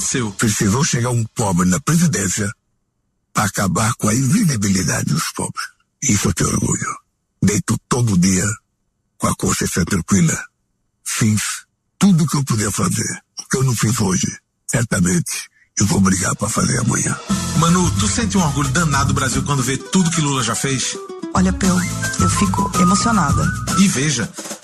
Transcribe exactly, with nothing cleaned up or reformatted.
Seu. Precisou chegar um pobre na presidência para acabar com a invisibilidade dos pobres. Isso eu tenho orgulho. Deito todo dia com a consciência tranquila. Fiz tudo o que eu podia fazer. O que eu não fiz hoje, certamente eu vou brigar para fazer amanhã. Manu, tu sente um orgulho danado do Brasil quando vê tudo que Lula já fez? Olha, Peu, eu fico emocionada. E veja,